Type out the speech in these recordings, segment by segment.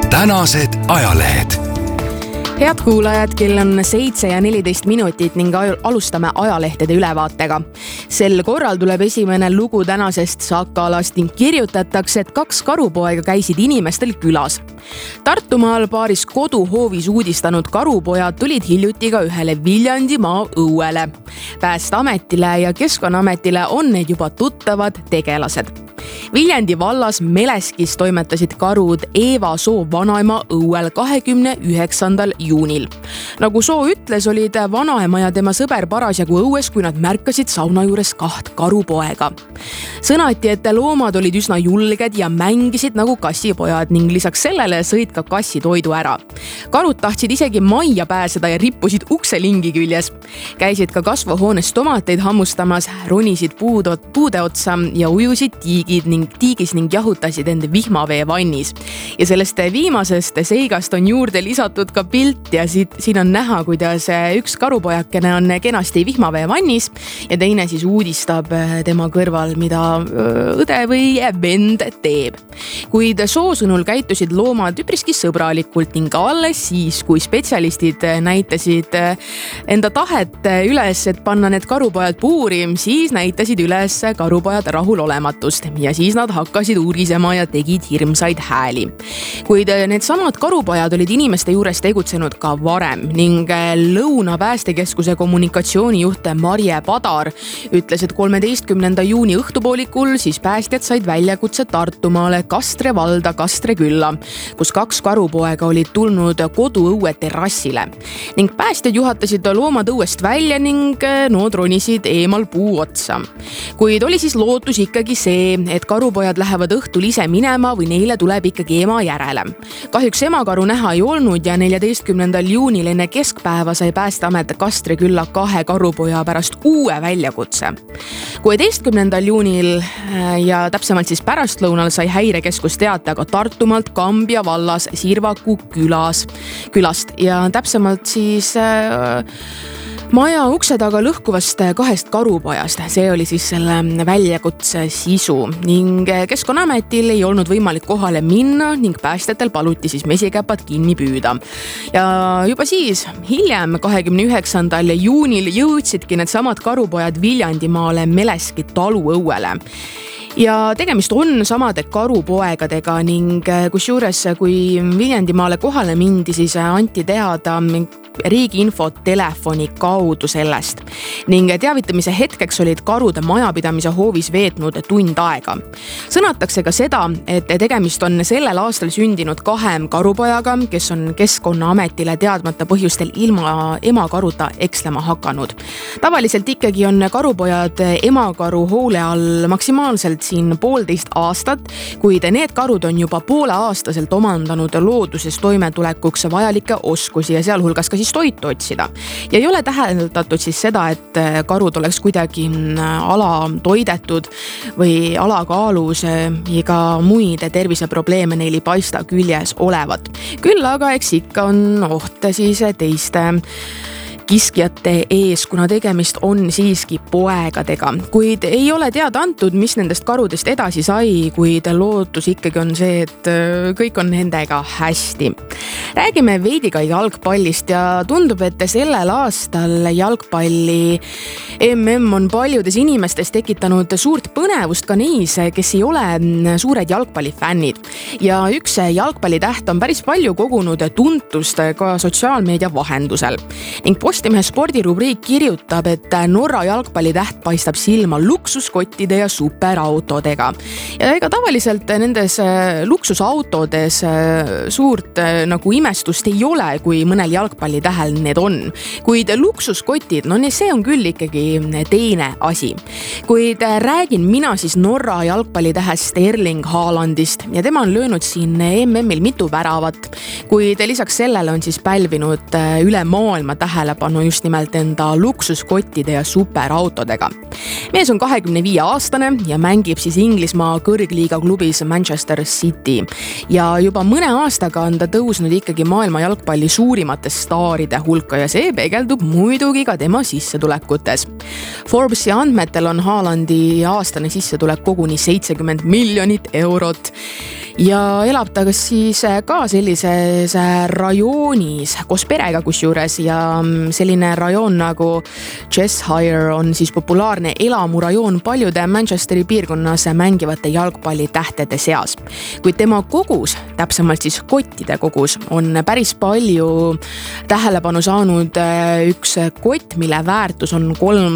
tänased ajalehed. Head kuulajad, kell on 7:14 ning alustame ajalehtede ülevaatega. Sel korral tuleb esimene lugu tänasest Sakalast ning kirjutatakse, et 2 karupoega käisid inimestel külas. Tartumaal paaris koduhoovis uudistanud karupojad tulid hiljuti ka ühele Viljandimaa õuele. Päästeametile ja Keskkonnaametile on need juba tuttavad tegelased. Viljandi vallas Meleskis toimetasid karud Eeva Soo vanaema õuel 29. juunil. Nagu Soo ütles, olid vanaema ja tema sõber parasjagu õues, kui nad märkasid sauna juures 2 karupoega. Sõnati, et loomad olid üsna julged ja mängisid nagu kassipojad ning lisaks sellele sõid ka kassitoidu ära. Karud tahtsid isegi majja pääseda ja rippusid ukselingi küljes. Käisid ka kasvuhoones tomateid hammustamas, ronisid puude otsa ja ujusid tiigis ning jahutasid end vihmavee vannis. Ja sellest viimasest seigast on juurde lisatud ka pilt ja siin on näha, kuidas üks karupojakene on kenasti vihmavee vannis ja teine siis uudistab tema kõrval, mida õde või vend teeb. Kuid Soo sõnul käitusid loomad üpriski sõbralikult ning alles siis, kui spetsialistid näitasid enda tahet üles, et panna need karupojad puuri, siis näitasid üles karupojad rahulolematust ja siis nad hakkasid uurisema ja tegid hirmsaid hääli. Kuid need samad karupojad olid inimeste juures tegutsenud ka varem ning Lõuna päästekeskuse kommunikatsioonijuht Marje Padar ütles, et 13. juuni õhtupoolikul siis päästjad said väljakutse Tartumaale Kastre valda Kastre külla, kus 2 karupoega olid tulnud koduõue terrassile ning päästjad juhatasid loomad õuest välja ning nood ronisid eemal puu otsa. Kuid oli siis lootus ikkagi see, et karupojad lähevad õhtul ise minema või neile tuleb ikkagi ema järele. Kahjuks emakaru näha ei olnud ja 14. juunil enne keskpäeva sai Päästeamet Kastre külla 2 karupoja pärast uue väljakutse. 16. juunil ja täpsemalt siis pärastlõunal sai häirekeskus teate aga Tartumaalt Kambja vallas Sirvaku külast ja täpsemalt siis maja ukse taga lõhkuvast 2 karupojast. See oli siis selle väljakutse sisu ning Keskkonnaametil ei olnud võimalik kohale minna ning päästjatel paluti siis mesikäpad kinni püüda. Ja juba siis hiljem 29. juunil jõudsidki need samad karupojad Viljandimaale Meleski taluõuele. Ja tegemist on samade karupoegadega ning kusjuures, kui Viljandimaale kohale mindi, siis anti teada riigi info telefoni kaudu sellest ning teavitamise hetkeks olid karude majapidamise hoovis veetnud tund aega. Sõnatakse ka seda, et tegemist on sellel aastal sündinud 2 karupojaga, kes on Keskkonnaametile teadmata põhjustel ilma emakaruta ekslema hakanud. Tavaliselt ikkagi on karupojad emakaru hoole all maksimaalselt siin 1,5 aastat, kuid need karud on juba pooleaastaselt omandanud looduses toimetulekuks vajalikke oskusi ja sealhulgas ka siis toitu otsida. Ja ei ole täheldatud siis seda, et karud oleks kuidagi alatoidetud või alakaalus ega muid terviseprobleeme neil ei paista küljes olevat. Küll aga eks ikka on oht siis teiste kiskjate ees, kuna tegemist on siiski poegadega. Kuid ei ole teada antud, mis nendest karudest edasi sai, kuid lootus ikkagi on see, et kõik on nendega hästi. Räägime veidi ka jalgpallist ja tundub, et sellel aastal jalgpalli MM on paljudes inimestes tekitanud suurt põnevust ka neis, kes ei ole suured jalgpallifännid. Ja üks jalgpallitäht on päris palju kogunud tuntust ka sotsiaalmeedia vahendusel. Ning Postimehe spordirubriik kirjutab, et Norra jalgpallitäht paistab silma luksuskottide ja superautodega. Ja ega tavaliselt nendes luksusautodes suurt nagu imestust ei ole, kui mõnel jalgpallitähel need on. Kuid luksuskotid, see on küll ikkagi teine asi. Kuid räägin mina siis Norra jalgpallitähest Erling Haalandist ja tema on löönud siin MM-il mitu väravat. Kuid lisaks sellele on siis pälvinud üle maailma tähelepanu just nimelt enda luksuskottide ja superautodega. Mees on 25-aastane ja mängib siis Inglismaa kõrgliiga klubis Manchester City. Ja juba mõne aastaga on ta tõusnud ikkagi maailma jalgpalli suurimate staaride hulka ja see peegeldub muidugi ka tema sissetulekutes. Forbesi andmetel on Haalandi aastane sissetulek koguni 70 miljonit eurot. ja elab ta siis ka sellises rajoonis koos perega kusjuures ja selline rajoon nagu Cheshire on siis populaarne elamurajoon paljude Manchesteri piirkonnas mängivate jalgpallitähtede seas. Kuid tema kogus, täpsemalt siis kottide kogus, on päris palju tähelepanu saanud üks kott, mille väärtus on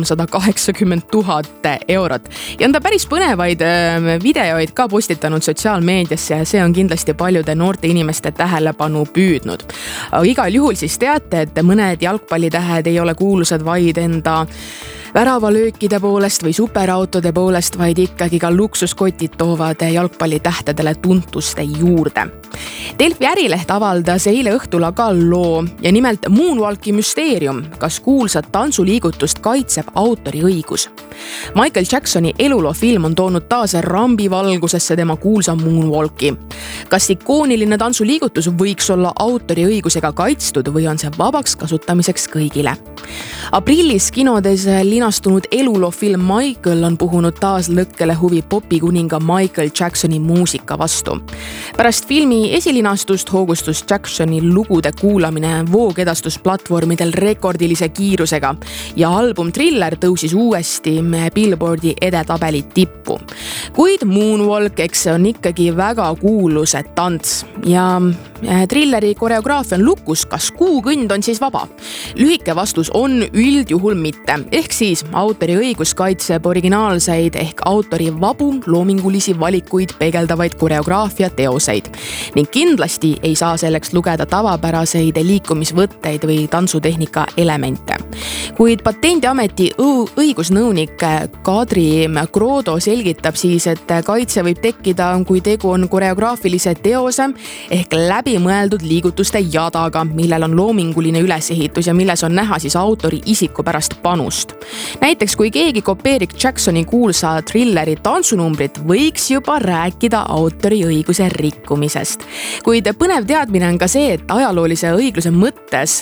380 000 eurot. Ja on ta päris põnevaid videoid ka postitanud sotsiaalmeediasse ja see on kindlasti paljude noorte inimeste tähelepanu püüdnud. Aga igal juhul siis teate, et mõned jalgpallitähed ei ole kuulsad vaid enda väravalöökide poolest või superautode poolest, vaid ikkagi ka luksuskotid toovad jalgpallitähtedele tuntuste juurde. Delfi ärileht avaldas eile õhtul aga loo ja nimelt Moonwalki müsteerium, kas kuulsat tantsuliigutust kaitseb autoriõigus. Michael Jacksoni eluloofilm on toonud taas rambivalgusesse tema kuulsa Moonwalki. Kas ikooniline tantsuliigutus võiks olla autoriõigusega kaitstud või on see vabaks kasutamiseks kõigile? Aprillis kinodes linastunud eluloofilm Michael on puhunud taas lõkkele huvi popikuninga Michael Jacksoni muusika vastu. Pärast filmi esilinastust hoogustus Jacksoni lugude kuulamine voogedastusplatvormidel rekordilise kiirusega ja album Thriller tõusis uuesti Billboardi edetabeli tippu. Kuid Moonwalk, eks see on ikkagi väga kuulus tants ja Thrilleri koreograafia on lukus, kas kuukõnd on siis vaba? Lühike vastus on üldjuhul mitte, ehk siis autoriõigus kaitseb originaalseid ehk autori vabu loomingulisi valikuid peegeldavaid koreograafia teoseid ning kindlasti ei saa selleks lugeda tavapäraseid liikumisvõtteid või tantsutehnika elemente. Kuid Patendiameti õigusnõunik Kadri Krodo selgitab siis, et kaitse võib tekkida, kui tegu on koreograafilise teose ehk läbimõeldud liigutuste jadaga, millel on loominguline ülesehitus ja milles on näha siis autori isikupärast panust. Näiteks kui keegi kopeerib Jacksoni kuulsa Thrilleri tantsunumbrit, võiks juba rääkida autoriõiguse rikkumisest. Kuid põnev teadmine on ka see, et ajaloolise õigluse mõttes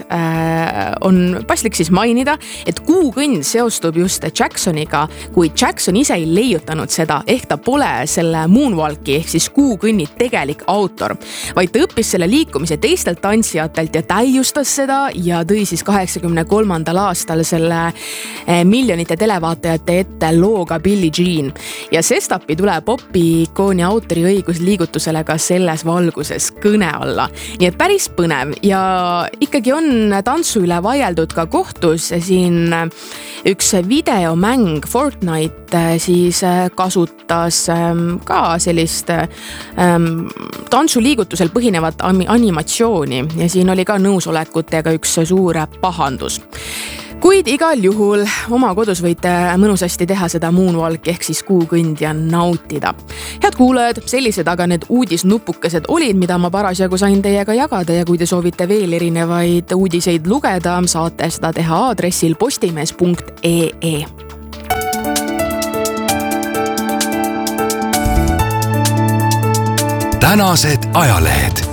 on paslik siis mainida, et kuukõnd seostub just Jacksoniga, kui Jackson ise ei leiutanud seda, ehk ta pole selle Moonwalki ehk siis kuukõnni tegelik autor, vaid ta õppis selle liikumise teistelt tantsijatelt ja täiustas seda ja tõi siis 83. aastal selle miljonite televaatajate ette looga Billie Jean. Ja sestapi tuleb popi-ikooni autoriõigus liigutusele ka selles valguses kõne alla. Nii et päris põnev ja ikkagi on tantsu üle vaieldud ka kohtus. Siin üks videomäng Fortnite siis kasutas ka sellist tantsuliigutusel põhinevat animatsiooni ja siin oli ka nõusolekutega üks suur pahandus. Kuid igal juhul oma kodus võite mõnusasti teha seda Moonwalki ehk siis kuukõnd ja nautida. Head kuulajad, sellised aga need uudisnupukesed olid, mida ma parasjagu sain teiega jagada ja kui te soovite veel erinevaid uudiseid lugeda, saate seda teha aadressil postimees.ee. Tänased ajalehed.